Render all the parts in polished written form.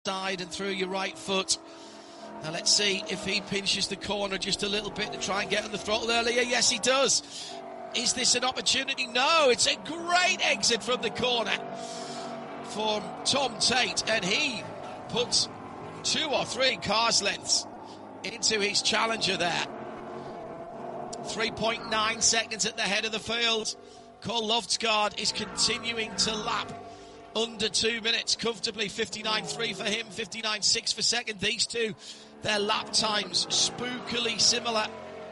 side and through your right foot. Now let's see if he pinches the corner just a little bit to try and get on the throttle earlier. Yes, he does. Is this an opportunity? No, it's a great exit from the corner from Tom Tate, and he puts 2 or 3 cars lengths into his challenger there. 3.9 seconds at the head of the field. Cole Loftsgaard is continuing to lap under 2 minutes comfortably. 59.3 for him, 59.6 for second. These two, their lap times spookily similar.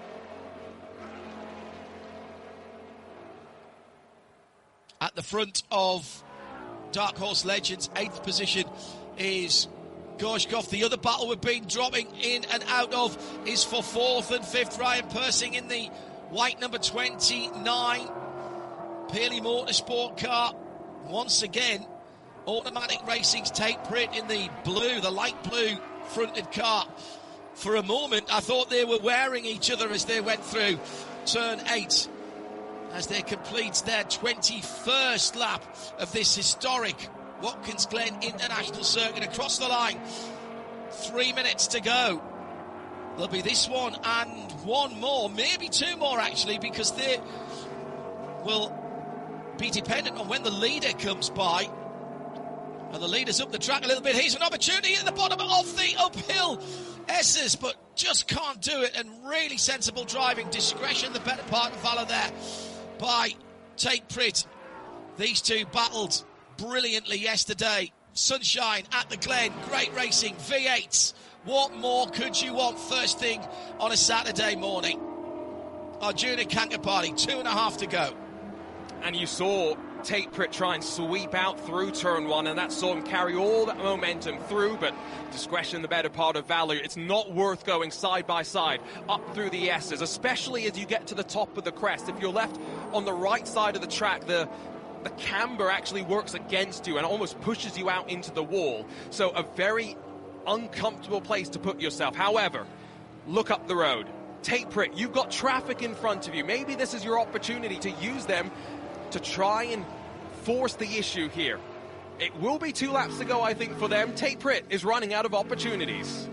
At the front of Dark Horse Legends, 8th position is Gorshkov. The other battle we've been dropping in and out of is for 4th and 5th. Ryan Persing in the white number 29 Pearly Motorsport car. Once again, Automatic Racing's Tate Pritt in the blue, the light blue fronted car. For a moment, I thought they were wearing each other as they went through turn 8, as they complete their 21st lap of this historic Watkins Glen International Circuit across the line. 3 minutes to go. There'll be this one and one more, maybe 2 more actually, because they will be dependent on when the leader comes by. And the leader's up the track a little bit. Here's an opportunity at the bottom of the uphill S's, but just can't do it. And really sensible driving, discretion, the better part of valor there by Tate Pritt. These two battled brilliantly yesterday. Sunshine at the Glen, great racing, V8s. What more could you want first thing on a Saturday morning? Arjuna Kankapati, 2.5 to go. And you saw Tate Pritt try and sweep out through turn 1, and that saw him carry all that momentum through, but discretion the better part of valor. It's not worth going side by side up through the S's, especially as you get to the top of the crest. If you're left on the right side of the track, the camber actually works against you and almost pushes you out into the wall. So a very uncomfortable place to put yourself. However, look up the road. Tate Pritt, you've got traffic in front of you. Maybe this is your opportunity to use them to try and force the issue here. It will be 2 laps to go, I think, for them. Tate Pritt is running out of opportunities.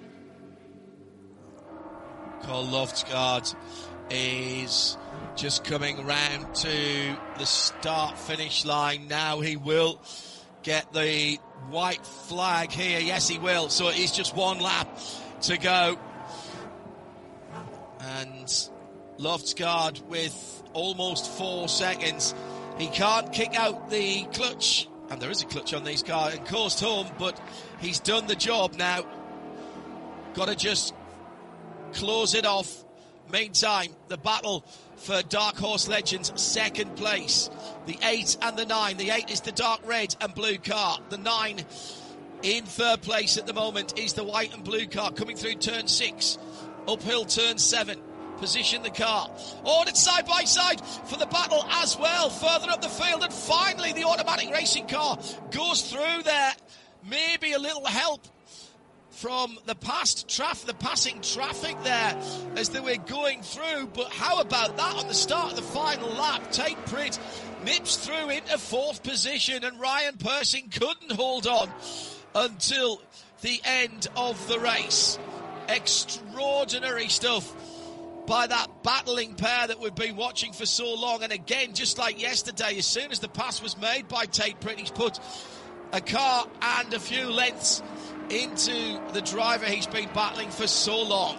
Cole Loftsgaard is just coming round to the start-finish line now. He will get the white flag here. Yes, he will. So it is just 1 lap to go. And Loftsgaard with almost 4 seconds. He can't kick out the clutch, and there is a clutch on these cars, and coast home, but he's done the job now. Got to just close it off. Meantime, the battle for Dark Horse Legends, 2nd place. The 8 and the 9. The 8 is the dark red and blue car. The 9 in 3rd place at the moment is the white and blue car coming through turn 6. Uphill turn 7. Position the car. Ordered side by side for the battle as well. Further up the field, and finally the Automatic Racing car goes through there. Maybe a little help from the passing traffic there as they were going through. But how about that on the start of the final lap? Tate Pritt nips through into 4th position, and Ryan Persing couldn't hold on until the end of the race. Extraordinary stuff by that battling pair that we've been watching for so long. And again, just like yesterday, as soon as the pass was made by Tate Pritt, he's put a car and a few lengths into the driver he's been battling for so long.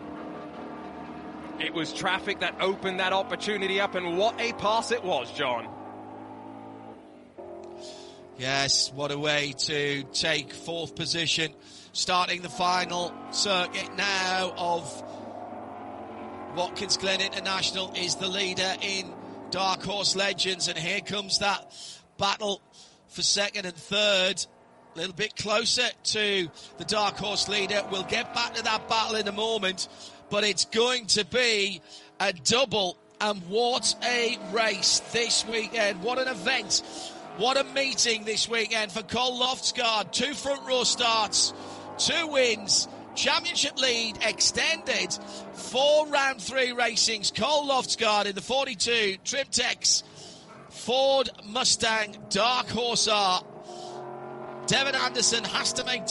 It was traffic that opened that opportunity up, and what a pass it was, John. Yes, what a way to take 4th position. Starting the final circuit now of Watkins Glen International is the leader in Dark Horse Legends, and here comes that battle for 2nd and 3rd. A little bit closer to the Dark Horse leader. We'll get back to that battle in a moment, but it's going to be a double, and what a race this weekend. What an event. What a meeting this weekend for Cole Loftsgaard. 2 front row starts, 2 wins, championship lead extended, 4 round 3 racings. Cole Loftsgaard in the 42 Trimtex Ford Mustang Dark Horse R. Devin Anderson has to make